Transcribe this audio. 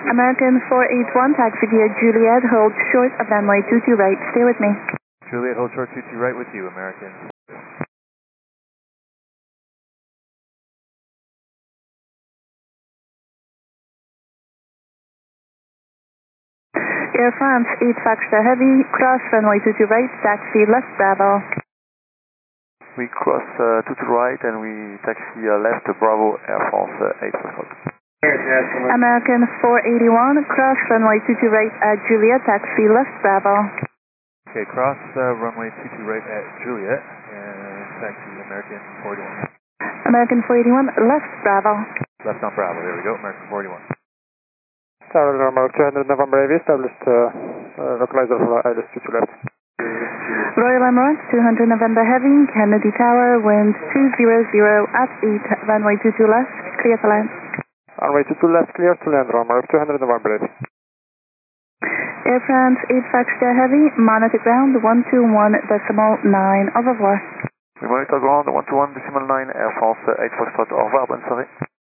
American 481, taxi via Juliet, hold short of runway 22 right. Stay with me. Juliet, hold short 22 right with you, American. Air France 8 Foxtrot Heavy, cross runway 22 right, taxi left Bravo. We cross 22 right and we taxi left Bravo Air France 8 Foxtrot. American 481, cross runway 22 right at Juliet, taxi left Bravo. Okay, cross runway 22 right at Juliet and taxi American 481. American 481, left Bravo. Left on Bravo, there we go, American 481. Tower normal 200 November AV established localizer for ILS 22 left. Royal Emirates 200 November Heavy, Kennedy Tower, wind 200 at 8, runway 22 left, clear to land. Runway 22 left, clear to land, Royal Emirates 200 November AV. Air France 8 Foxtrot Heavy, monitor ground 121.9, au revoir. We monitor ground 121.9 Air France 8 Foxtrot, au revoir, bonne soirée.